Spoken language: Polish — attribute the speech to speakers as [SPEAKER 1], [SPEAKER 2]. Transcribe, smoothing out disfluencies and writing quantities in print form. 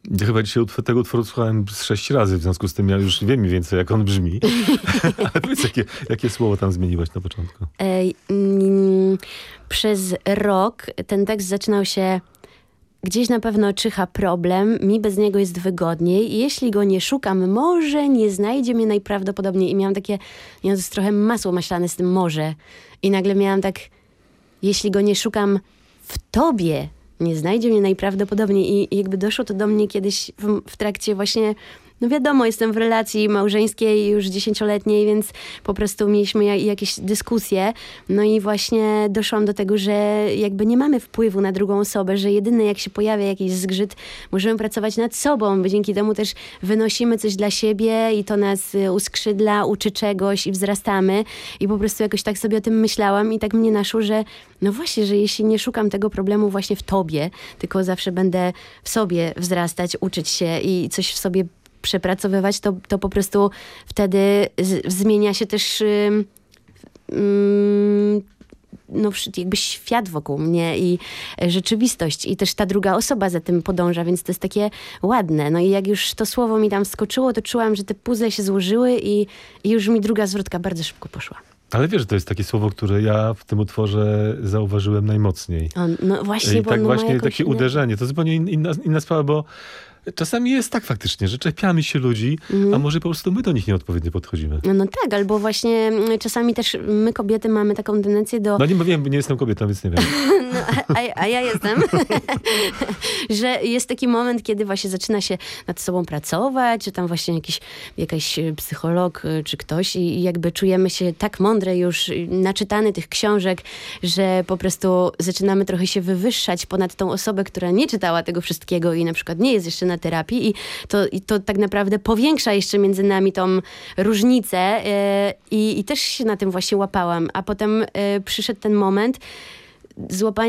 [SPEAKER 1] Ja chyba dzisiaj tego utworu słuchałem z 6 razy, w związku z tym ja już wiem mniej więcej, jak on brzmi. Ale powiedz, jakie słowo tam zmieniłaś na początku?
[SPEAKER 2] Przez rok ten tekst zaczynał się: gdzieś na pewno czyha problem, mi bez niego jest wygodniej. Jeśli go nie szukam, może nie znajdzie mnie najprawdopodobniej. I miałam takie, to jest trochę masło maślane z tym może. I nagle miałam tak, jeśli go nie szukam w tobie, nie znajdzie mnie najprawdopodobniej. I jakby doszło to do mnie kiedyś w trakcie właśnie, no wiadomo, jestem w relacji małżeńskiej już 10-letniej, więc po prostu mieliśmy jakieś dyskusje. No i właśnie doszłam do tego, że jakby nie mamy wpływu na drugą osobę, że jedyne jak się pojawia jakiś zgrzyt, możemy pracować nad sobą, bo dzięki temu też wynosimy coś dla siebie i to nas uskrzydla, uczy czegoś i wzrastamy. I po prostu jakoś tak sobie o tym myślałam i tak mnie naszło, że no właśnie, że jeśli nie szukam tego problemu właśnie w tobie, tylko zawsze będę w sobie wzrastać, uczyć się i coś w sobie przepracowywać, to po prostu wtedy zmienia się też no, jakby świat wokół mnie i rzeczywistość i też ta druga osoba za tym podąża, więc to jest takie ładne. No i jak już to słowo mi tam skoczyło, to czułam, że te puzzle się złożyły i już mi druga zwrotka bardzo szybko poszła.
[SPEAKER 1] Ale wiesz, że to jest takie słowo, które ja w tym utworze zauważyłem najmocniej.
[SPEAKER 2] No właśnie,
[SPEAKER 1] i
[SPEAKER 2] bo
[SPEAKER 1] tak właśnie takie
[SPEAKER 2] inne...
[SPEAKER 1] uderzenie. To zupełnie inna sprawa, bo czasami jest tak faktycznie, że czepiamy się ludzi, a może po prostu my do nich nieodpowiednio podchodzimy.
[SPEAKER 2] No tak, albo właśnie czasami też my kobiety mamy taką tendencję do...
[SPEAKER 1] No nie wiem, nie jestem kobietą, więc nie wiem.
[SPEAKER 2] No, a ja jestem. Że jest taki moment, kiedy właśnie zaczyna się nad sobą pracować, czy tam właśnie jakiś psycholog, czy ktoś i jakby czujemy się tak mądre już, naczytany tych książek, że po prostu zaczynamy trochę się wywyższać ponad tą osobę, która nie czytała tego wszystkiego i na przykład nie jest jeszcze na terapii i to tak naprawdę powiększa jeszcze między nami tą różnicę i też się na tym właśnie łapałam. A potem przyszedł ten moment złapania